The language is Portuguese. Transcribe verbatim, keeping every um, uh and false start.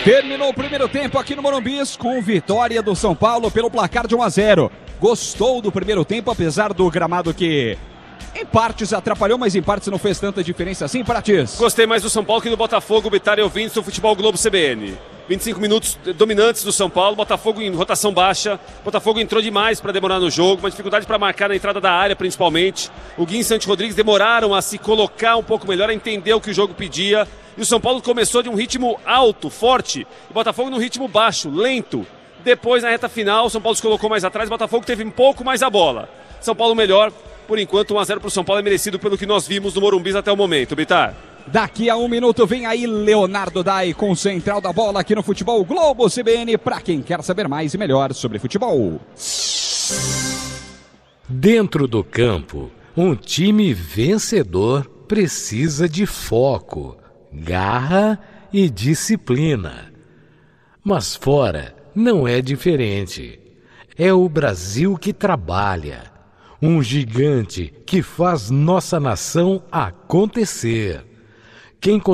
Terminou o primeiro tempo aqui no Morumbi com vitória do São Paulo pelo placar de um a zero. Gostou do primeiro tempo, apesar do gramado que em partes atrapalhou, mas em partes não fez tanta diferença assim, Prates? Gostei mais do São Paulo que do Botafogo, Bittar e ouvintes do Futebol Globo C B N. vinte e cinco minutos dominantes do São Paulo, Botafogo em rotação baixa, Botafogo entrou demais para demorar no jogo, uma dificuldade para marcar na entrada da área principalmente. O Guinho e Santos Rodrigues demoraram a se colocar um pouco melhor, a entender o que o jogo pedia. E o São Paulo começou de um ritmo alto, forte, e o Botafogo num ritmo baixo, lento. Depois, na reta final, o São Paulo se colocou mais atrás, o Botafogo teve um pouco mais a bola. São Paulo melhor, por enquanto um a zero para o São Paulo é merecido pelo que nós vimos no Morumbi até o momento, Bittar. Daqui a um minuto vem aí Leonardo Dai com o Central da Bola aqui no Futebol Globo C B N, para quem quer saber mais e melhor sobre futebol. Dentro do campo, um time vencedor precisa de foco, garra e disciplina. Mas fora não é diferente. É o Brasil que trabalha, um gigante que faz nossa nação acontecer. Quem